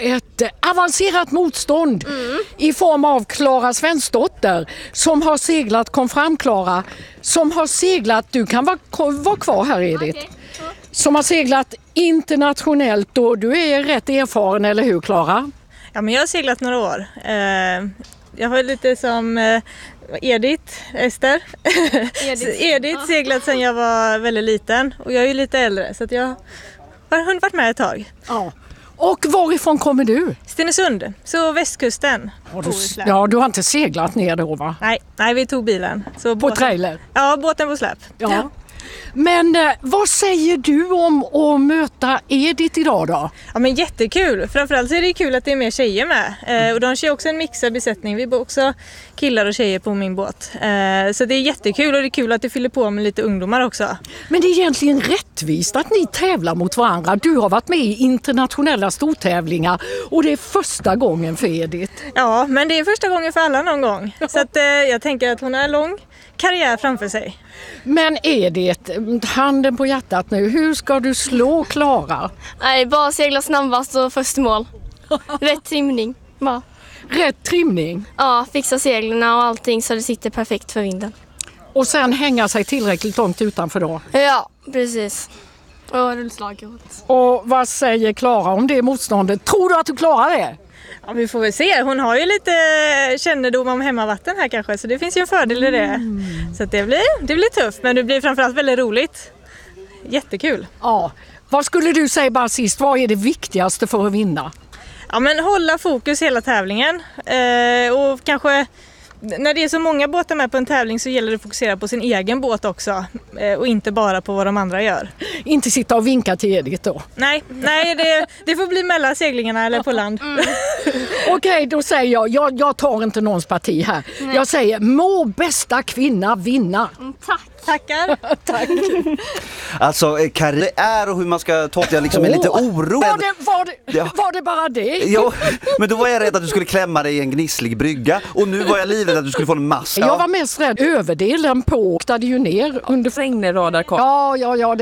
ett avancerat motstånd i form av Klara Svensdotter som har seglat, kom fram Klara, som har seglat, du kan vara kvar här Edith, som har seglat internationellt och du är rätt erfaren, eller hur Klara? Ja, men jag har seglat några år. Jag har lite som Ester. Edith seglat sedan jag var väldigt liten och jag är ju lite äldre så att jag har varit med ett tag. Ja. Och varifrån kommer du? Stenungsund, så västkusten. Du har inte seglat ner då va? Nej, vi tog bilen. Så på trailer? Ja, båten på släp. Ja. Men vad säger du om att möta Edith idag då? Ja, men jättekul. Framförallt så är det kul att det är mer tjejer med. Och de kör också en mixad besättning. Vi är också killar och tjejer på min båt. Så det är jättekul och det är kul att det fyller på med lite ungdomar också. Men det är egentligen rättvist att ni tävlar mot varandra. Du har varit med i internationella stortävlingar och det är första gången för Edith. Ja, men det är första gången för alla någon gång. Så att, jag tänker att hon har en lång karriär framför sig. Men Edith, handen på hjärtat nu, hur ska du slå Klara? Nej, bara segla snabbast och först mål. Rätt trimning. Ja. Rätt trimning? Ja, fixa seglarna och allting så det sitter perfekt för vinden. Och sen hänga sig tillräckligt långt utanför då? Ja, precis. Och rullslaget. Och vad säger Klara om det motståndet? Tror du att du klarar det? Ja, vi får väl se. Hon har ju lite kännedom om hemmavatten här kanske, så det finns ju en fördel i det. Så att det blir tufft, men det blir framförallt väldigt roligt. Jättekul. Ja. Vad skulle du säga bara sist? Vad är det viktigaste för att vinna? Ja, men hålla fokus hela tävlingen. Och kanske när det är så många båtar med på en tävling så gäller det att fokusera på sin egen båt också. Och inte bara på vad de andra gör. Inte sitta och vinka till Edith då? Nej, det får bli mellan seglingarna eller på land. Okej, då säger jag tar inte någons parti här. Nej. Jag säger, må bästa kvinna vinna. Tack. Tackar. Tack. Alltså, karriär är och hur man ska tolka liksom är lite oro. Var det bara det? Ja, men då var jag rädd att du skulle klämma dig i en gnisslig brygga och nu var jag livrädd att du skulle få en massa. Jag var mest rädd överdelen på, åktade ju ner under regnradarkort. Ja,